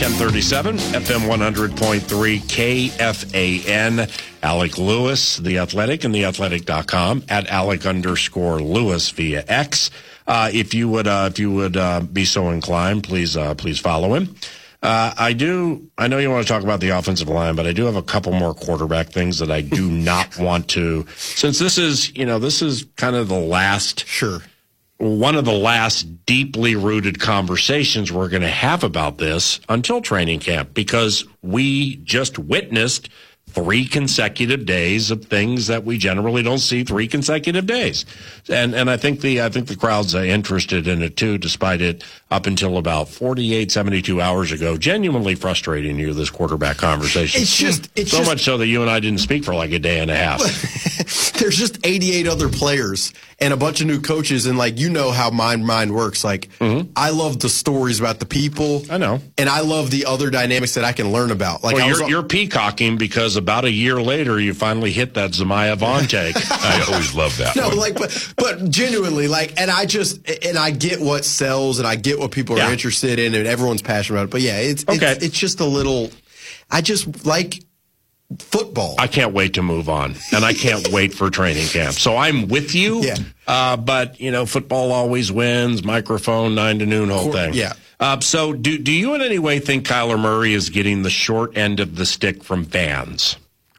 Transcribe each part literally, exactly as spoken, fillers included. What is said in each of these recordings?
ten thirty-seven, F M one hundred point three, K F A N. Alec Lewis, The Athletic, and the athletic dot com, at Alec underscore Lewis via X. Uh, if you would, uh, if you would uh, be so inclined, please, uh, please follow him. Uh, I do. I know you want to talk about the offensive line, but I do have a couple more quarterback things that I do not want to. Since this is, you know, this is kind of the last, sure, one of the last deeply rooted conversations we're going to have about this until training camp, because we just witnessed three consecutive days of things that we generally don't see three consecutive days. And and I think the I think the crowd's uh, interested in it too, despite it up until about forty-eight, seventy-two hours ago genuinely frustrating you, this quarterback conversation. It's just it's so just, much so that you and I didn't speak for like a day and a half. There's just eighty-eight other players and a bunch of new coaches, and like, you know how my mind works. Like, mm-hmm. I love the stories about the people. I know. And I love the other dynamics that I can learn about. Like, well, I was, you're, you're peacocking because about a year later you finally hit that Zemaiah Vaughn take. I always love that No, one. like, but, but genuinely, like, and I just, and I get what sells, and I get what people are yeah. interested in, and everyone's passionate about it. But yeah, it's, okay. it's, it's just a little, I just like football. I can't wait to move on, and I can't wait for training camp. So I'm with you. Yeah. Uh, but, you know, football always wins, microphone, nine to noon, whole thing. Yeah. Uh, so do, do you in any way think Kyler Murray is getting the short end of the stick from fans?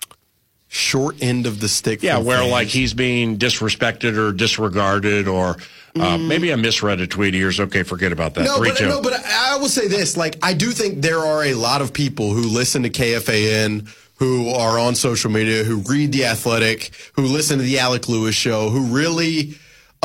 Short end of the stick. Yeah, from where fans. like he's being disrespected or disregarded, or uh, mm. maybe I misread a tweet of yours. Okay, forget about that. No, Three, but, two. no, but I will say this. Like, I do think there are a lot of people who listen to K F A N, who are on social media, who read The Athletic, who listen to the Alec Lewis Show, who really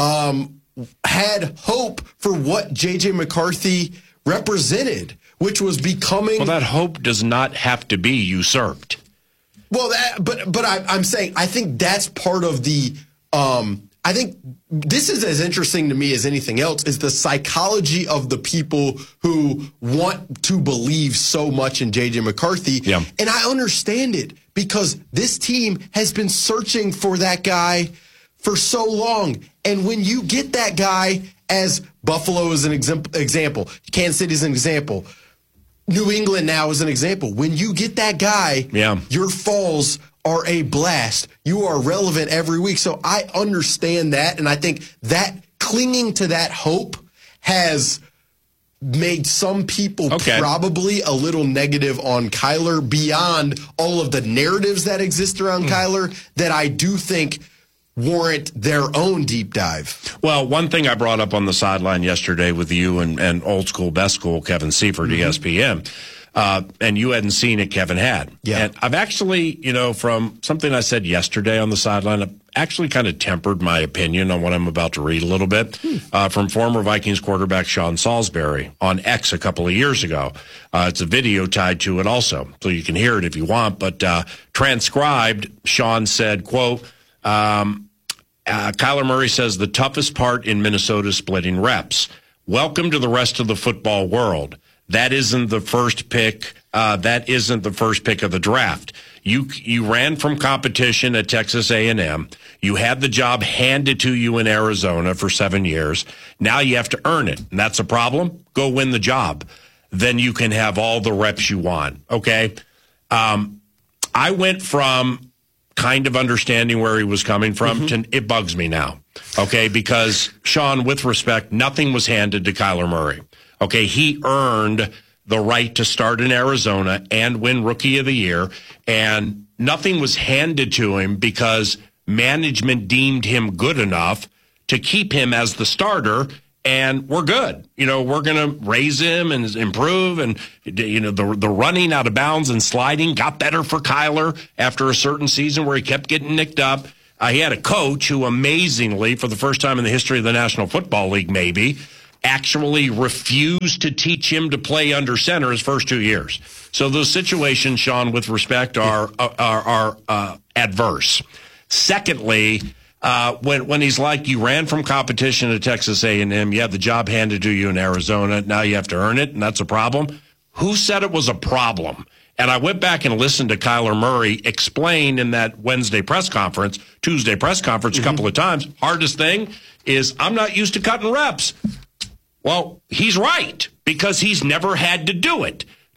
um, had hope for what J J McCarthy represented, which was becoming. Well, that hope does not have to be usurped. Well, that, but but I, I'm saying I think that's part of the. Um, I think this is as interesting to me as anything else, is the psychology of the people who want to believe so much in J J McCarthy. Yeah. And I understand it, because this team has been searching for that guy for so long. And when you get that guy, as Buffalo is an exam- example, Kansas City is an example, New England now is an example. When you get that guy, yeah. your falls are a blast. You are relevant every week. So I understand that, and I think that clinging to that hope has made some people okay. probably a little negative on Kyler, beyond all of the narratives that exist around mm. Kyler, that I do think warrant their own deep dive. Well, one thing I brought up on the sideline yesterday with you and, and old school, best school, Kevin Seifert, mm-hmm. E S P N, uh, and you hadn't seen it, Kevin had. Yeah. And I've actually, you know, from something I said yesterday on the sideline, I've actually kind of tempered my opinion on what I'm about to read a little bit hmm. uh, from former Vikings quarterback Sean Salisbury on X a couple of years ago. Uh, it's a video tied to it also, so you can hear it if you want. But uh, transcribed, Sean said, quote, um, Uh, Kyler Murray says the toughest part in Minnesota is splitting reps. Welcome to the rest of the football world. That isn't the first pick. Uh, that isn't the first pick of the draft. You you ran from competition at Texas A and M. You had the job handed to you in Arizona for seven years. Now you have to earn it, and that's a problem. Go win the job. Then you can have all the reps you want. Okay. Um, I went from kind of understanding where he was coming from, mm-hmm. to, it bugs me now, okay, because, Sean, with respect, nothing was handed to Kyler Murray, okay? He earned the right to start in Arizona and win Rookie of the Year, and nothing was handed to him because management deemed him good enough to keep him as the starter, and we're good. You know, we're going to raise him and improve. And, you know, the the running out of bounds and sliding got better for Kyler after a certain season where he kept getting nicked up. Uh, he had a coach who, amazingly, for the first time in the history of the National Football League, maybe, actually refused to teach him to play under center his first two years. So those situations, Sean, with respect, are, are, are uh, adverse. Secondly, Uh, when when he's like, you ran from competition at Texas A and M, you had the job handed to you in Arizona, now you have to earn it, and that's a problem. Who said it was a problem? And I went back and listened to Kyler Murray explain in that Wednesday press conference, Tuesday press conference mm-hmm. a couple of times, hardest thing is I'm not used to cutting reps. Well, he's right, because he's never had to do it.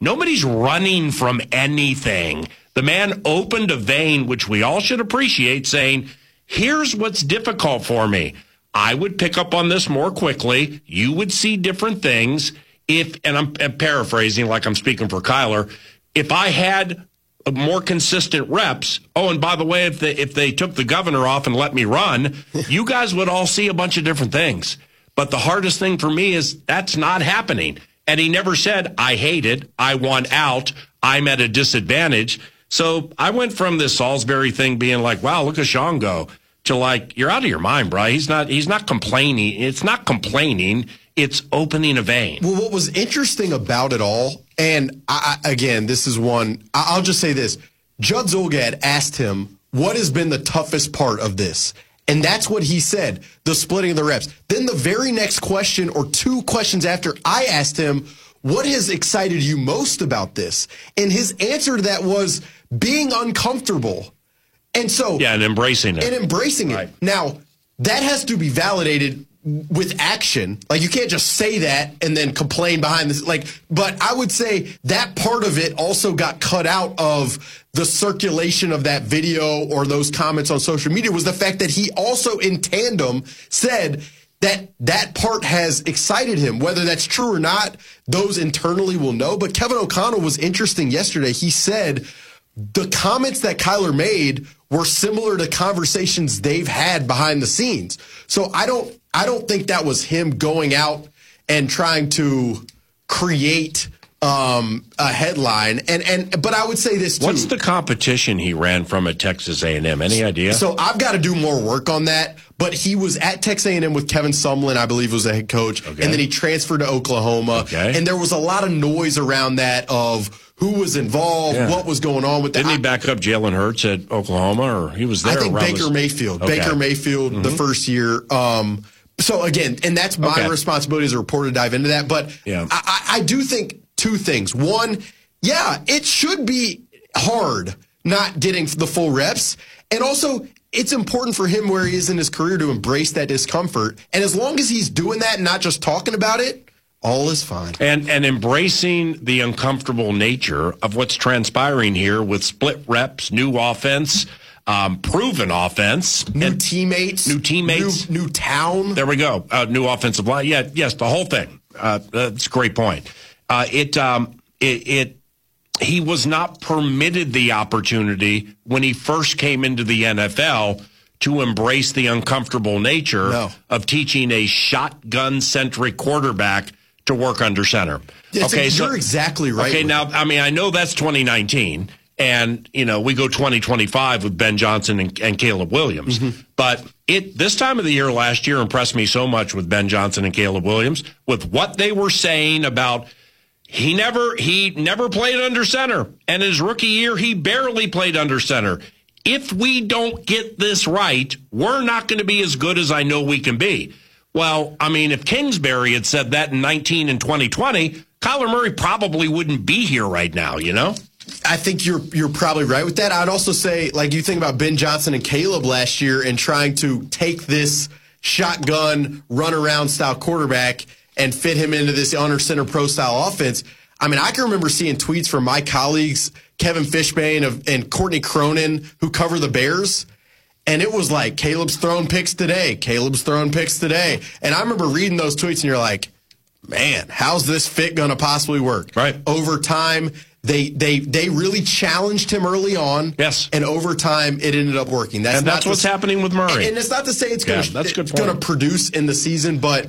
Nobody's running from anything. The man opened a vein, which we all should appreciate, saying, here's what's difficult for me. I would pick up on this more quickly. You would see different things if, and I'm, I'm paraphrasing like I'm speaking for Kyler, if I had more consistent reps. Oh, and by the way, if they, if they took the governor off and let me run, you guys would all see a bunch of different things. But the hardest thing for me is that's not happening. And he never said, I hate it, I want out, I'm at a disadvantage. So I went from this Salisbury thing being like, wow, look at Sean go, to like, you're out of your mind, bro. He's not, he's not complaining. It's not complaining. It's opening a vein. Well, what was interesting about it all, and I, again, this is one, I'll just say this. Judd Zulgad asked him, what has been the toughest part of this? And that's what he said, the splitting of the reps. Then the very next question, or two questions after, I asked him, what has excited you most about this? And his answer to that was being uncomfortable. And so, yeah, and embracing it. And embracing it. Right. Now, that has to be validated with action. Like, you can't just say that and then complain behind this. Like, but I would say that part of it also got cut out of the circulation of that video or those comments on social media, was the fact that he also in tandem said that that part has excited him. Whether that's true or not, those internally will know. But Kevin O'Connell was interesting yesterday. He said the comments that Kyler made were similar to conversations they've had behind the scenes. So I don't I don't think that was him going out and trying to create um, a headline. And and but I would say this too. What's the competition he ran from at Texas A and M? Any idea? So I've got to do more work on that. But he was at Texas A and M with Kevin Sumlin, I believe, was the head coach. Okay. And then he transferred to Oklahoma. Okay. And there was a lot of noise around that of who was involved, yeah. what was going on with that. Didn't he back up Jalen Hurts at Oklahoma, or he was there? I think Baker his... Mayfield. Okay. Baker Mayfield, mm-hmm. the first year. Um, so, again, and that's my okay. responsibility as a reporter to dive into that. But yeah. I, I do think two things. One, yeah, it should be hard not getting the full reps. And also, it's important for him where he is in his career to embrace that discomfort. And as long as he's doing that and not just talking about it, all is fine. And and embracing the uncomfortable nature of what's transpiring here with split reps, new offense, um, proven offense. New and teammates. New teammates. New, new town. There we go. Uh, new offensive line. Yeah, yes, the whole thing. Uh, that's a great point. Uh, it, um, it, it, he was not permitted the opportunity when he first came into the N F L to embrace the uncomfortable nature no. of teaching a shotgun-centric quarterback to work under center. It's okay, a, so you're exactly right. Okay, now, I mean, I know that's twenty nineteen, and, you know, we go twenty twenty-five with Ben Johnson and, and Caleb Williams. Mm-hmm. But it this time of the year last year impressed me so much with Ben Johnson and Caleb Williams, with what they were saying about he never he never played under center. And his rookie year, he barely played under center. If we don't get this right, we're not going to be as good as I know we can be. Well, I mean, if Kingsbury had said that in nineteen and twenty twenty, Kyler Murray probably wouldn't be here right now, you know? I think you're you're probably right with that. I'd also say, like, you think about Ben Johnson and Caleb last year and trying to take this shotgun, run-around style quarterback and fit him into this under center pro style offense. I mean, I can remember seeing tweets from my colleagues, Kevin Fishbane of, and Courtney Cronin, who cover the Bears. And it was like, Caleb's throwing picks today. Caleb's throwing picks today. And I remember reading those tweets, and you're like, man, how's this fit going to possibly work? Right. Over time, they they they really challenged him early on. Yes. And over time, it ended up working. That's and that's not what's to, happening with Murray. And it's not to say it's going yeah, to it's going to produce in the season, but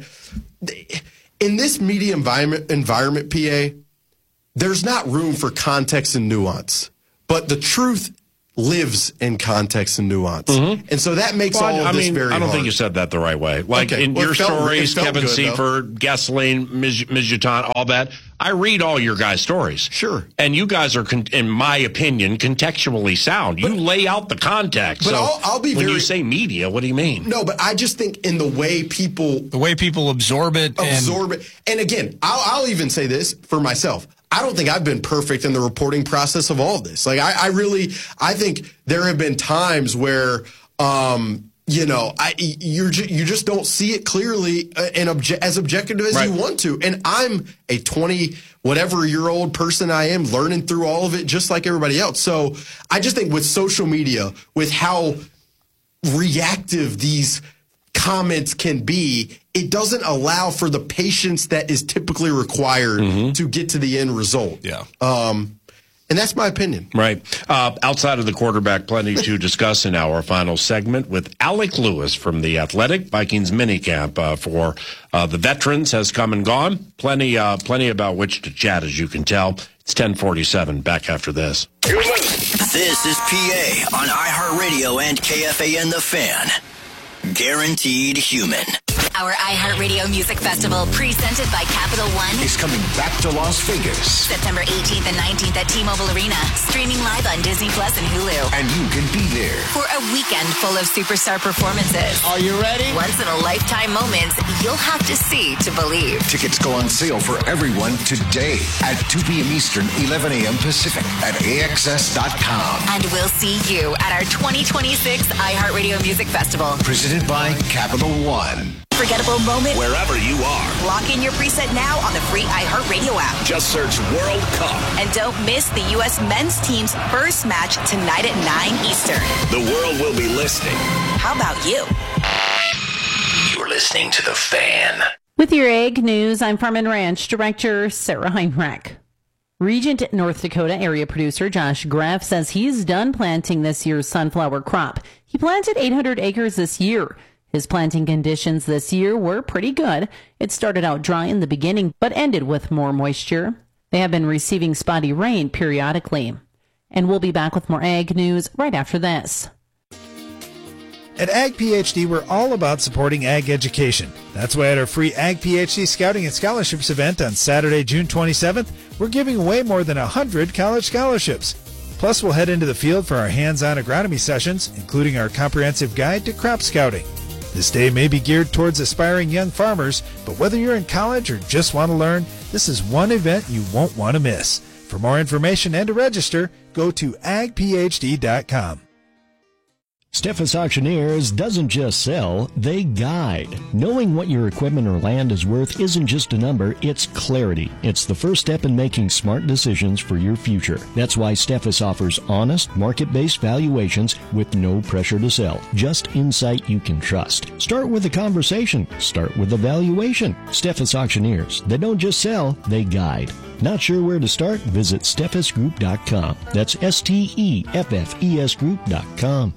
in this media environment, environment, P A, there's not room for context and nuance. But the truth lives in context and nuance. Mm-hmm. And so that makes well, all of I this mean, very hard. I don't think you said that the right way. Like okay. in well, your felt, stories, Kevin good, Seifert, Gessling, Midgeton, all that, I read all your guys' stories. Sure. And you guys are, con- in my opinion, contextually sound. You but, lay out the context. But so I'll, I'll be when very, you say media, what do you mean? No, but I just think in the way people... The way people absorb it. Absorb and, it. And again, I'll, I'll even say this for myself. I don't think I've been perfect in the reporting process of all of this. Like, I, I really, I think there have been times where, um, you know, I you're ju- you just don't see it clearly and obje- as objective as Right. you want to. And I'm a twenty whatever year old person I am, learning through all of it just like everybody else. So I just think with social media, with how reactive these comments can be, it doesn't allow for the patience that is typically required mm-hmm. to get to the end result. Yeah. Um, And that's my opinion. Right. Uh, outside of the quarterback, plenty to discuss in our final segment with Alec Lewis from The Athletic. Vikings minicamp uh, for uh, the veterans has come and gone. Plenty, uh, plenty about which to chat, as you can tell. It's ten forty-seven. Back after this. This is P A on iHeartRadio and K F A N The Fan. Guaranteed Human. Our iHeartRadio Music Festival, presented by Capital One, is coming back to Las Vegas. September eighteenth and nineteenth at T-Mobile Arena. Streaming live on Disney Plus and Hulu. And you can be there for a weekend full of superstar performances. Are you ready? Once-in-a-lifetime moments you'll have to see to believe. Tickets go on sale for everyone today at two p.m. Eastern, eleven a.m. Pacific at A X S dot com. And we'll see you at our twenty twenty-six iHeartRadio Music Festival. Presented by Capital One. Forgettable moment wherever you are. Lock in your preset now on the free iHeartRadio app. Just search World Cup. And don't miss the U S men's team's first match tonight at nine Eastern. The world will be listening. How about you? You're listening to The Fan. With your Ag News, I'm Farm and Ranch Director Sarah Heinrich. Regent, North Dakota area producer Josh Greff says he's done planting this year's sunflower crop. He planted eight hundred acres this year. His planting conditions this year were pretty good. It started out dry in the beginning, but ended with more moisture. They have been receiving spotty rain periodically. And we'll be back with more Ag News right after this. At Ag PhD, we're all about supporting ag education. That's why at our free Ag PhD Scouting and Scholarships event on Saturday, June twenty-seventh, we're giving away more than one hundred college scholarships. Plus, we'll head into the field for our hands-on agronomy sessions, including our comprehensive guide to crop scouting. This day may be geared towards aspiring young farmers, but whether you're in college or just want to learn, this is one event you won't want to miss. For more information and to register, go to ag p h d dot com. Steffes Auctioneers doesn't just sell, they guide. Knowing what your equipment or land is worth isn't just a number, it's clarity. It's the first step in making smart decisions for your future. That's why Steffes offers honest, market-based valuations with no pressure to sell. Just insight you can trust. Start with a conversation. Start with a valuation. Steffes Auctioneers. They don't just sell, they guide. Not sure where to start? Visit steffes group dot com. That's S T E F F E S group dot com.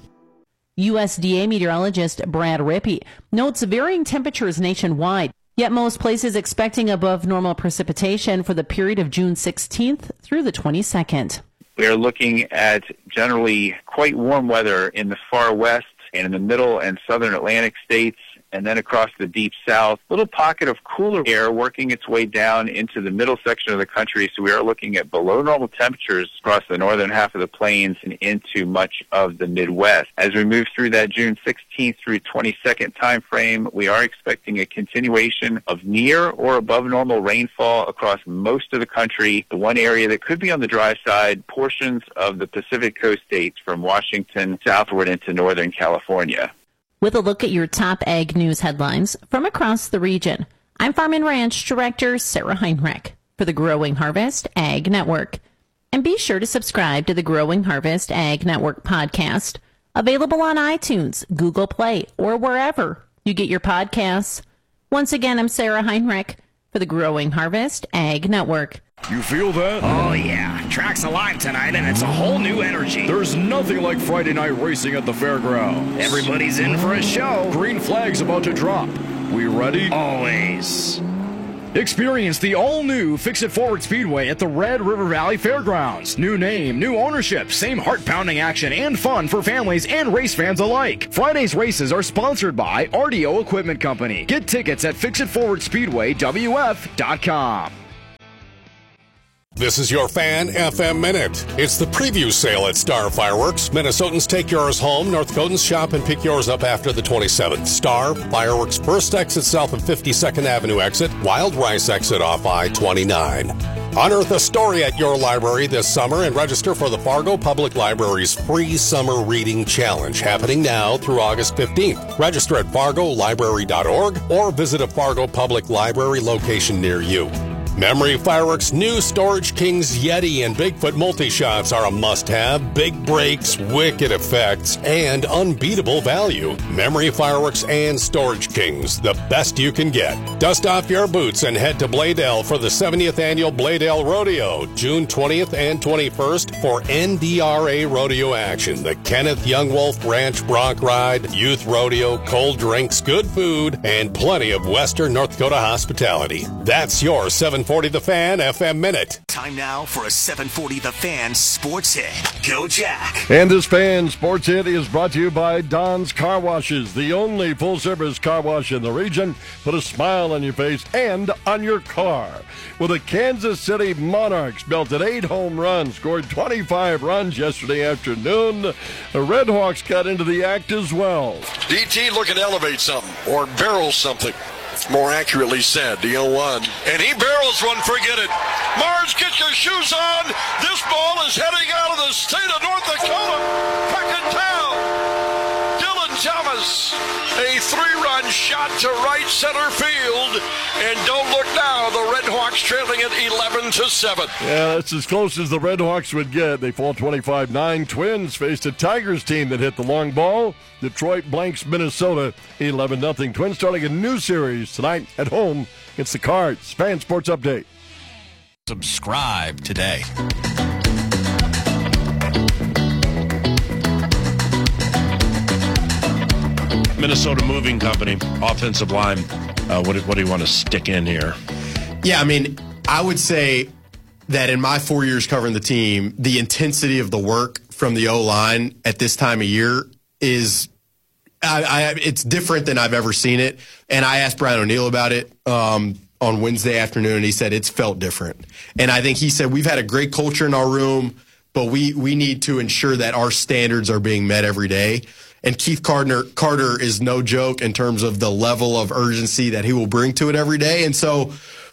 U S D A meteorologist Brad Rippey notes varying temperatures nationwide, yet most places expecting above normal precipitation for the period of June sixteenth through the twenty-second. We are looking at generally quite warm weather in the far west and in the middle and southern Atlantic states, and then across the deep south. A little pocket of cooler air working its way down into the middle section of the country, so we are looking at below normal temperatures across the northern half of the plains and into much of the Midwest. As we move through that June sixteenth through twenty-second time frame, we are expecting a continuation of near or above normal rainfall across most of the country. The one area that could be on the dry side, portions of the Pacific Coast states from Washington southward into northern California. With a look at your top ag news headlines from across the region, I'm Farm and Ranch Director Sarah Heinrich for the Growing Harvest Ag Network. And be sure to subscribe to the Growing Harvest Ag Network podcast, available on iTunes, Google Play, or wherever you get your podcasts. Once again, I'm Sarah Heinrich for the Growing Harvest Ag Network. You feel that? Oh, yeah. Track's alive tonight, and it's a whole new energy. There's nothing like Friday night racing at the fairgrounds. Everybody's in for a show. Green flag's about to drop. We ready? Always. Experience the all-new Fix-It Forward Speedway at the Red River Valley Fairgrounds. New name, new ownership, same heart-pounding action and fun for families and race fans alike. Friday's races are sponsored by R D O Equipment Company. Get tickets at fix it forward speedway w f dot com. This is your Fan F M Minute. It's the preview sale at Star Fireworks. Minnesotans take yours home. North Dakotans shop and pick yours up after the twenty-seventh. Star Fireworks first exit south of fifty-second Avenue exit, Wild Rice exit off I twenty-nine. Unearth a story at your library this summer and register for the Fargo Public Library's free summer reading challenge happening now through August fifteenth. Register at fargo library dot org or visit a Fargo Public Library location near you. Memory Fireworks' new Storage Kings Yeti and Bigfoot multi-shots are a must-have. Big breaks, wicked effects, and unbeatable value. Memory Fireworks and Storage Kings, the best you can get. Dust off your boots and head to Bladale for the seventieth Annual Bladale Rodeo, June twentieth and twenty-first for N D R A rodeo action. The Kenneth Young Wolf Ranch Bronc Ride, Youth Rodeo, cold drinks, good food, and plenty of Western North Dakota hospitality. That's your seven forty The Fan F M Minute. Time now for a seven forty The Fan Sports Hit. Go Jack. And this Fan Sports Hit is brought to you by Don's Car Washes, the only full-service car wash in the region. Put a smile on your face and on your car. Well, the Kansas City Monarchs belted eight home runs, scored twenty-five runs yesterday afternoon. The Redhawks got into the act as well. D T looking to elevate something or barrel something. More accurately said, the oh one. And he barrels one, forget it. Mars, get your shoes on. This ball is heading out of the state of North Dakota. Peckintown. Dylan Thomas, a three-run shot to right center field. And don't look now, the Redhawks trailing it eleven to seven. Yeah, that's as close as the Redhawks would get. They fall twenty-five nine. Twins faced a Tigers team that hit the long ball. Detroit blanks Minnesota eleven nothing. Twins starting a new series tonight at home against the Cards. Fan Sports Update. Subscribe today. Minnesota Moving Company, offensive line. Uh, what, what do you want to stick in here? Yeah, I mean, I would say that in my four years covering the team, the intensity of the work from the O-line at this time of year is I, I, it's different than I've ever seen it. And I asked Brian O'Neill about it um, on Wednesday afternoon, and he said it's felt different. And I think he said we've had a great culture in our room, but we we need to ensure that our standards are being met every day. And Keith Carter, Carter is no joke in terms of the level of urgency that he will bring to it every day. And so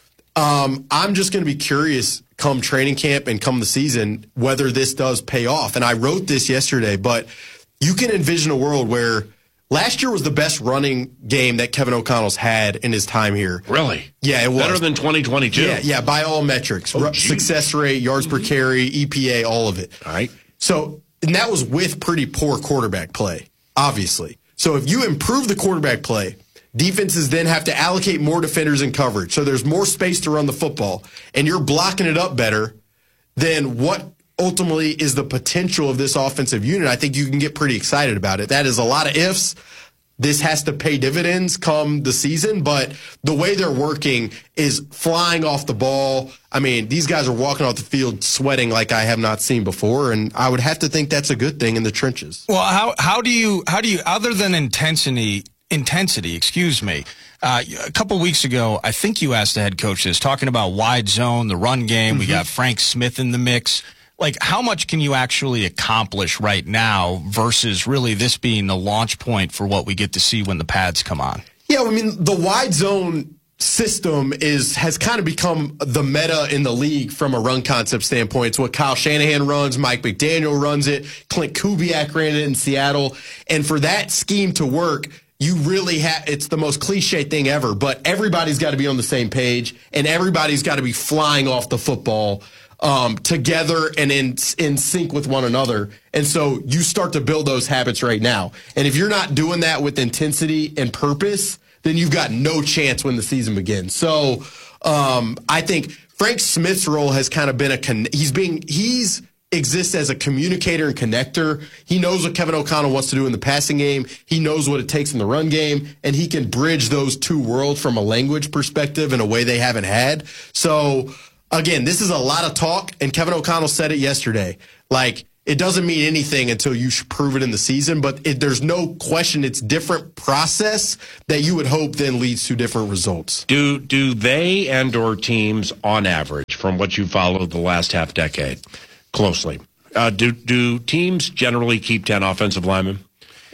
um, I'm just going to be curious come training camp and come the season whether this does pay off. And I wrote this yesterday, but you can envision a world where last year was the best running game that Kevin O'Connell's had in his time here. Really? Yeah, it was. Better than twenty twenty-two? Yeah, yeah, by all metrics. Oh, success rate, yards per carry, E P A, all of it. All right. So, and that was with pretty poor quarterback play, obviously. So if you improve the quarterback play, defenses then have to allocate more defenders in coverage. So there's more space to run the football, and you're blocking it up better, then what ultimately is the potential of this offensive unit? I think you can get pretty excited about it. That is a lot of ifs. This has to pay dividends come the season, but the way they're working is flying off the ball. I mean, these guys are walking off the field sweating like I have not seen before, and I would have to think that's a good thing in the trenches. Well, how how do you how do you other than intensity intensity, excuse me. Uh, a couple weeks ago, I think you asked the head coach this, talking about wide zone, the run game. Mm-hmm. We got Frank Smith in the mix. Like, how much can you actually accomplish right now versus really this being the launch point for what we get to see when the pads come on? Yeah, I mean, the wide zone system is has kind of become the meta in the league from a run concept standpoint. It's what Kyle Shanahan runs, Mike McDaniel runs it, Clint Kubiak ran it in Seattle. And for that scheme to work, you really have, it's the most cliche thing ever, but everybody's got to be on the same page, and everybody's got to be flying off the football Um, together and in in sync with one another. And so you start to build those habits right now. And if you're not doing that with intensity and purpose, then you've got no chance when the season begins. So um, I think Frank Smith's role has kind of been a con- he's being he's exists as a communicator and connector. He knows what Kevin O'Connell wants to do in the passing game. He knows what it takes in the run game, and he can bridge those two worlds from a language perspective in a way they haven't had. So again, this is a lot of talk, and Kevin O'Connell said it yesterday. Like, it doesn't mean anything until you prove it in the season, but it, there's no question it's different process that you would hope then leads to different results. Do do they and or teams, on average, from what you followed the last half decade closely, uh, do do teams generally keep ten offensive linemen?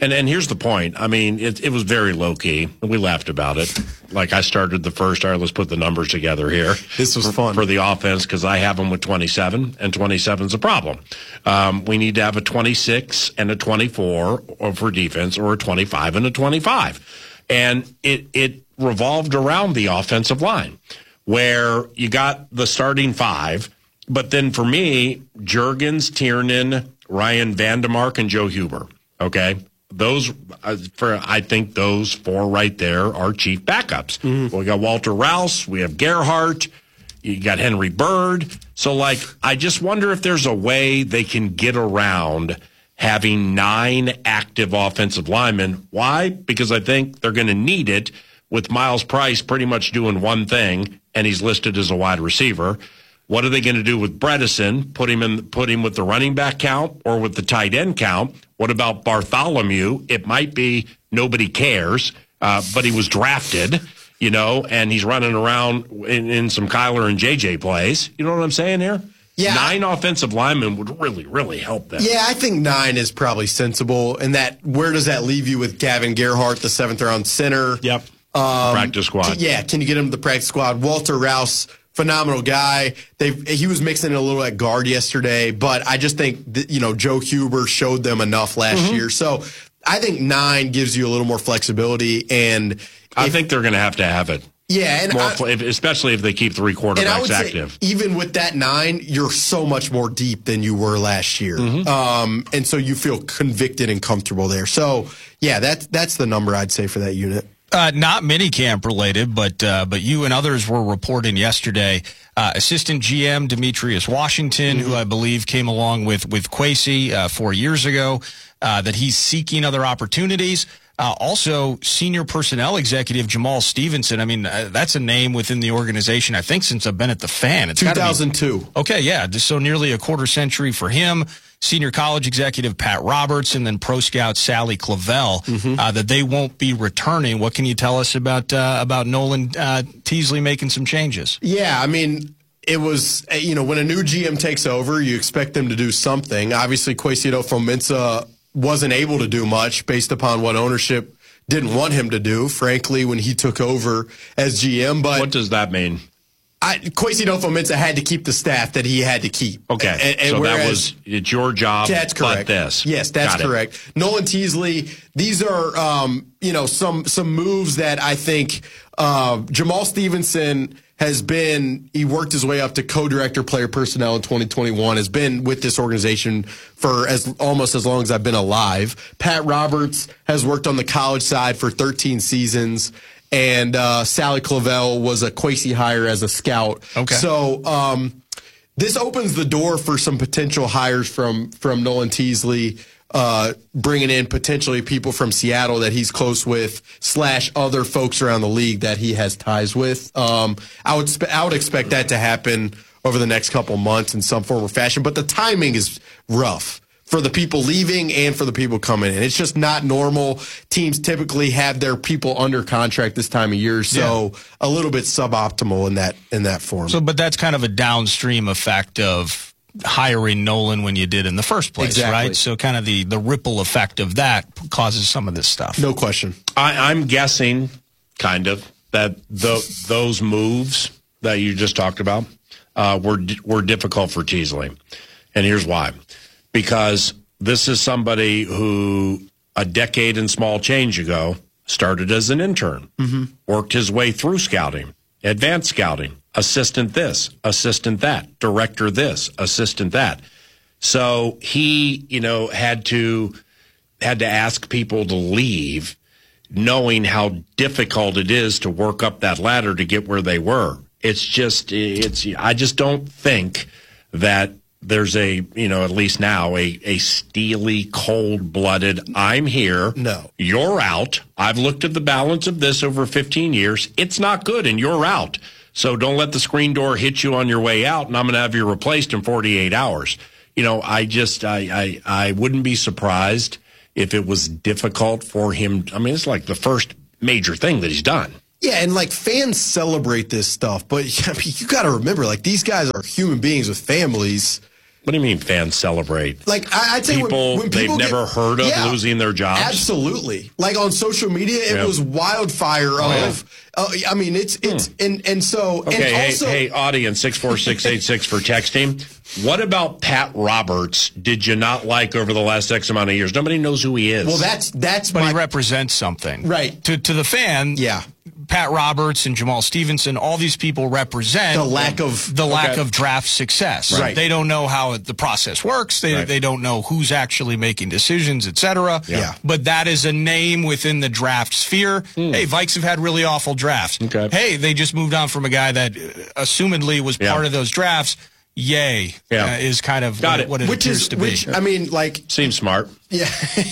And and here's the point. I mean, it, it was very low key. We laughed about it. Like I started the first, all right, let's put the numbers together here. This was for, fun. For the offense because I have them with twenty-seven, and twenty-seven is a problem. Um, we need to have a twenty-six and a twenty-four or for defense, or a twenty-five and a twenty-five. And it it revolved around the offensive line, where you got the starting five, but then for me, Juergens, Tiernan, Ryan Vandemark, and Joe Huber. Okay, those uh, for I think those four right there are chief backups. Mm-hmm. We got Walter Rouse, we have Gerhart, you got Henry Bird. So, like, I just wonder if there's a way they can get around having nine active offensive linemen. Why? Because I think they're going to need it with Miles Price pretty much doing one thing, and he's listed as a wide receiver. What are they going to do with Bredesen? Put him in, put him with the running back count or with the tight end count? What about Bartholomew? It might be nobody cares, uh, but he was drafted, you know, and he's running around in, in some Kyler and J J plays. You know what I'm saying here? Yeah. Nine offensive linemen would really, really help them. Yeah, I think nine is probably sensible. And that, where does that leave you with Gavin Gerhart, the seventh round center? Yep. Um, practice squad. Yeah, can you get him to the practice squad? Walter Rouse, phenomenal guy. They he was mixing it a little at guard yesterday, but I just think that, you know, Joe Huber showed them enough last mm-hmm. year. So I think nine gives you a little more flexibility, and I if, think they're going to have to have it. Yeah, and more, I, especially if they keep three quarterbacks active. Even with that nine, you're so much more deep than you were last year, mm-hmm. um, and so you feel convicted and comfortable there. So yeah, that's that's the number I'd say for that unit. Uh, not minicamp related, but uh, but you and others were reporting yesterday. Uh, assistant G M Demetrius Washington, mm-hmm. who I believe came along with with Kwesi uh, four years ago, uh, that he's seeking other opportunities. Uh, also, senior personnel executive Jamal Stevenson. I mean, uh, that's a name within the organization, I think, since I've been at the Fan. It's two thousand two. Be, okay, yeah, just so nearly a quarter century for him. Senior college executive Pat Roberts, and then pro scout Sally Clavel, mm-hmm. uh, that they won't be returning. What can you tell us about uh, about Nolan uh, Teasley making some changes? Yeah, I mean, it was, you know, when a new G M takes over, you expect them to do something. Obviously, Kwesi Adofo-Mensah wasn't able to do much based upon what ownership didn't want him to do, frankly, when he took over as G M. But what does that mean? I, Kwesi Adofo-Mensah had to keep the staff that he had to keep. Okay, and, and so whereas, that was it's your job. That's correct. But this, yes, that's Got correct. It. Nolan Teasley. These are um, you know some some moves that I think uh, Jamal Stevenson has been. He worked his way up to co-director player personnel in twenty twenty-one. Has been with this organization for as almost as long as I've been alive. Pat Roberts has worked on the college side for thirteen seasons. And uh, Sally Clavel was a Kwesi hire as a scout. Okay. So um, this opens the door for some potential hires from from Nolan Teasley, uh, bringing in potentially people from Seattle that he's close with, slash other folks around the league that he has ties with. Um, I would spe- I would expect that to happen over the next couple months in some form or fashion. But the timing is rough for the people leaving and for the people coming in. It's just not normal. Teams typically have their people under contract this time of year, so yeah. a little bit suboptimal in that in that form. So, but that's kind of a downstream effect of hiring Nolan when you did in the first place, exactly. right? So kind of the, the ripple effect of that causes some of this stuff. No question. I, I'm guessing, kind of, that the, those moves that you just talked about uh, were were difficult for Teasley. And here's why. Because this is somebody who a decade and small change ago started as an intern, mm-hmm. worked his way through scouting, advanced scouting, assistant this, assistant that, director this, assistant that. So he, you know, had to had to ask people to leave, knowing how difficult it is to work up that ladder to get where they were. It's just, it's. I just don't think that there's a, you know, at least now, a, a steely, cold-blooded, I'm here. No. You're out. I've looked at the balance of this over fifteen years. It's not good, and you're out. So don't let the screen door hit you on your way out, and I'm going to have you replaced in forty-eight hours. You know, I just, I, I, I wouldn't be surprised if it was difficult for him. I mean, it's like the first major thing that he's done. Yeah, and like fans celebrate this stuff, but I mean, you got to remember, like these guys are human beings with families. What do you mean fans celebrate? Like, I, I'd say people, when, when people they've get, never heard of yeah, losing their jobs? Absolutely. Like, on social media, it Yeah. was wildfire Oh, of, uh, I mean, it's, it's, Hmm. and, and so, Okay, and also, hey, hey, audience, six four six eight six for texting. What about Pat Roberts did you not like over the last X amount of years? Nobody knows who he is. well, that's, that's, But my, he represents something. Right. To to the fan, yeah. Pat Roberts and Jamal Stevenson, all these people represent The lack of- the lack okay. of draft success. Right. They don't know how the process works. They Right. they don't know who's actually making decisions, et cetera. Yeah. But that is a name within the draft sphere. Hey, Vikes have had really awful drafts. Okay. Hey, they just moved on from a guy that uh, assumedly was Yeah. part of those drafts. Yay. Yeah. Uh, is kind of Got what, it. what it which appears is, to be. which, I mean, like, Seems smart. yeah,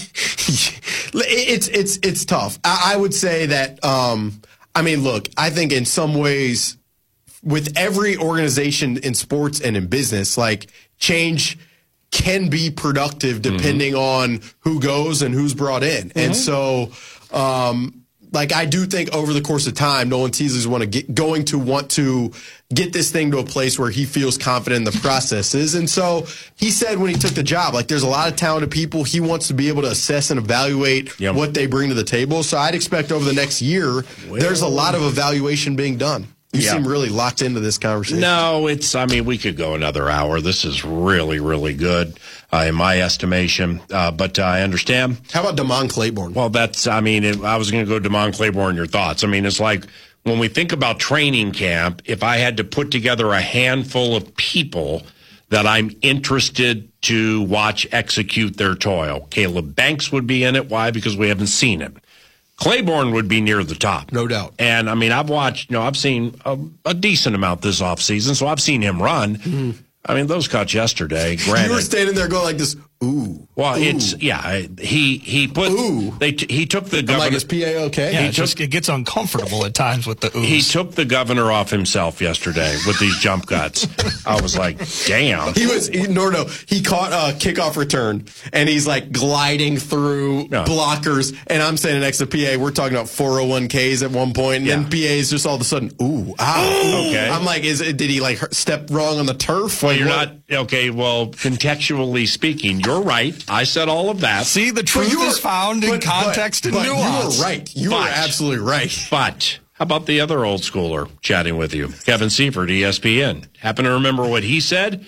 it's, it's, it's tough. I, I would say that, um, I mean, look, I think in some ways, with every organization in sports and in business, like, change can be productive depending on who goes and who's brought in. And so, um, like, I do think over the course of time, Nolan Teasley's want to get, going to want to get this thing to a place where he feels confident in the processes. And so he said when he took the job, like, there's a lot of talented people. He wants to be able to assess and evaluate Yep. what they bring to the table. So I'd expect over the next year, there's a lot of evaluation being done. You Yeah. seem really locked into this conversation. No, it's, I mean, we could go another hour. This is really, really good, uh, in my estimation. Uh, but uh, I understand. How about Damon Claiborne? Well, that's, I mean, it, I was going to go Damon Claiborne, your thoughts. I mean, it's like when we think about training camp, if I had to put together a handful of people that I'm interested to watch execute their toil, Caleb Banks would be in it. Why? Because we haven't seen him. Claiborne would be near the top. No doubt. And, I mean, I've watched, you know, I've seen a, a decent amount this offseason, so I've seen him run. Mm-hmm. I mean, those cuts yesterday, granted. You were standing there going like this, ooh. Well, ooh. it's, yeah, I- he he put, Ooh. they t- he took the I'm governor. like, is P A okay? yeah, he it, just, it gets uncomfortable at times with the ooze. He took the governor off himself yesterday with these jump cuts. I was like, damn. He was he, no, no. He caught a kickoff return, and he's like gliding through Yeah. blockers. And I'm standing next to P A. We're talking about four oh one Ks at one point, and Yeah. then P A is just all of a sudden, ooh, ow. Okay. I'm like, is it, did he like step wrong on the turf? Well, Like, you're what? not, okay, well, contextually speaking, you're right. I said all of that. See, the truth you is were- found in but- context but, and but nuance. You were right. You were But- absolutely right. But how about the other old schooler chatting with you? Kevin Seifert, E S P N. Happen to remember what he said?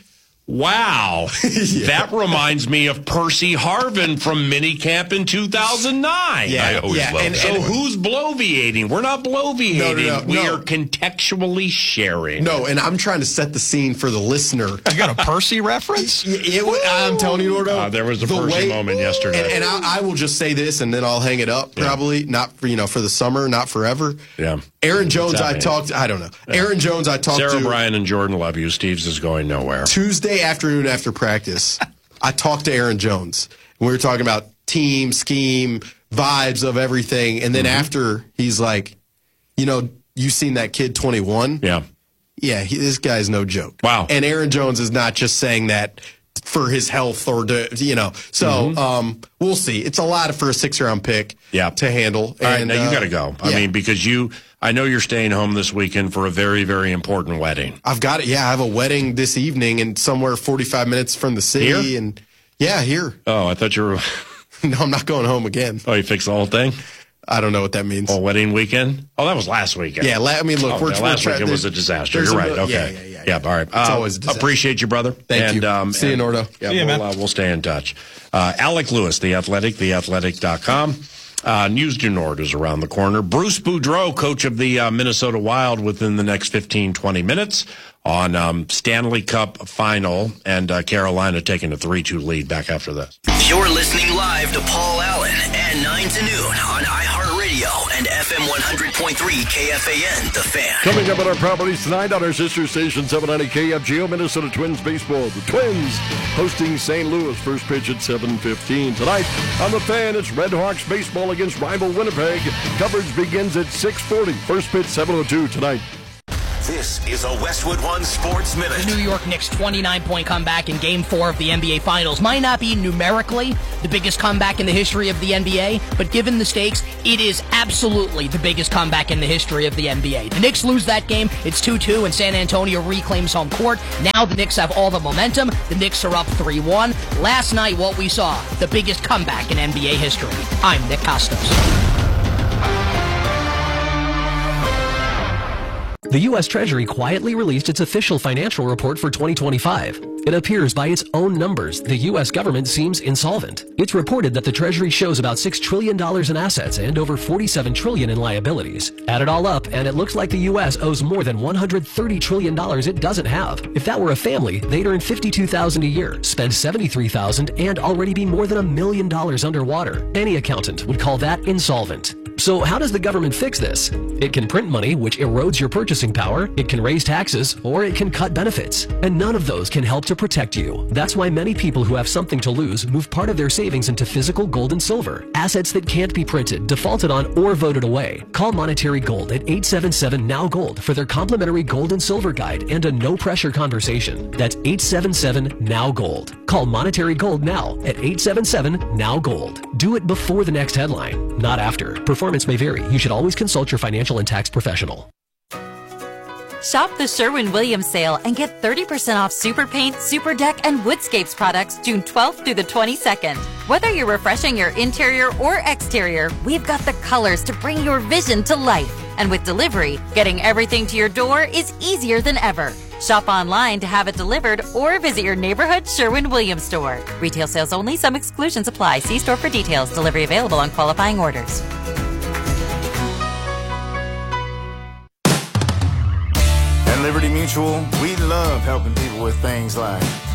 Wow. That reminds me of Percy Harvin from minicamp in two thousand nine. Yeah, I always yeah, love and- that. So and- who's bloviating? We're not bloviating. No, no, no, we no. are contextually sharing. No, and I'm trying to set the scene for the listener. You got a Percy reference? It, it, I'm telling you, Ordo. Uh, there was a the Percy way- moment yesterday. And, and I, I will just say this, and then I'll hang it up. Probably not for you know for the summer, not forever. Yeah. Aaron Jones, What's I happening? talked. I don't know. Aaron Jones, I talked Sarah to Bryan and Jordan love you. Steve's is going nowhere. Tuesday afternoon after practice. I talked to Aaron Jones. We were talking about team, scheme, vibes of everything, and then Mm-hmm. after he's like, you know, you seen that kid twenty-one? Yeah. Yeah, he, this guy's no joke. Wow. And Aaron Jones is not just saying that for his health or to, you know. So Mm-hmm. um, we'll see. It's a lot for a six-round pick Yeah. to handle. All right, and, now you uh, got to go. I yeah. mean, because you, I know you're staying home this weekend for a very, very important wedding. I've got it. Yeah, I have a wedding this evening and somewhere forty-five minutes from the city. Here? And yeah, here. Oh, I thought you were. No, I'm not going home again. Oh, you fixed the whole thing? I don't know what that means. Oh, wedding weekend? Oh, that was last weekend. Yeah, la- I mean, look, Oh, we're, yeah, we're last try- weekend was a there's- disaster. there's You're a right. mil- Okay. Yeah, yeah, yeah. Yeah, all right. It's Uh, always a disaster. appreciate you, brother. Thank and, you. Um, See you, and- Nordo. Yeah, See you, we'll, man. uh, we'll stay in touch. Uh, Alec Lewis, The Athletic, the athletic dot com. Uh, News du Nord is around the corner. Bruce Boudreau, coach of the uh, Minnesota Wild, within the next fifteen, twenty minutes on um, Stanley Cup final, and uh, Carolina taking a three two lead. Back after this. You're listening live to Paul Allen and nine to noon on iHeartRadio and F M one hundred point three K F A N, The Fan. Coming up on our properties tonight on our sister station, seven ninety K F G O, Minnesota Twins baseball. The Twins hosting Saint Louis. First pitch at seven fifteen. Tonight on The Fan, it's Red Hawks baseball against rival Winnipeg. Coverage begins at six forty. First pitch seven oh two tonight. This is a Westwood One Sports Minute. The New York Knicks' twenty-nine point comeback in Game four of the N B A Finals might not be numerically the biggest comeback in the history of the N B A, but given the stakes, it is absolutely the biggest comeback in the history of the N B A. The Knicks lose that game, it's two two, and San Antonio reclaims home court. Now the Knicks have all the momentum. The Knicks are up three one. Last night, what we saw, the biggest comeback in N B A history. I'm Nick Costos. The U S Treasury quietly released its official financial report for twenty twenty-five. It appears by its own numbers, the U S government seems insolvent. It's reported that the Treasury shows about six trillion dollars in assets and over forty-seven trillion dollars in liabilities. Add it all up, and it looks like the U S owes more than one hundred thirty trillion dollars it doesn't have. If that were a family, they'd earn fifty-two thousand dollars a year, spend seventy-three thousand dollars, and already be more than a million dollars underwater. Any accountant would call that insolvent. So how does the government fix this? It can print money, which erodes your purchasing power, it can raise taxes, or it can cut benefits. And none of those can help to protect you. That's why many people who have something to lose move part of their savings into physical gold and silver, assets that can't be printed, defaulted on, or voted away. Call Monetary Gold at eight seven seven N O W Gold for their complimentary gold and silver guide and a no-pressure conversation. That's eight seven seven N O W Gold. Call Monetary Gold now at eight seven seven N O W Gold. Do it before the next headline, not after. Performance may vary. You should always consult your financial and tax professional. Shop the Sherwin-Williams sale and get thirty percent off Super Paint, Super Deck, and Woodscapes products June twelfth through the twenty-second. Whether you're refreshing your interior or exterior, we've got the colors to bring your vision to life. And with delivery, getting everything to your door is easier than ever. Shop online to have it delivered or visit your neighborhood Sherwin-Williams store. Retail sales only. Some exclusions apply. See store for details. Delivery available on qualifying orders. At Liberty Mutual, we love helping people with things like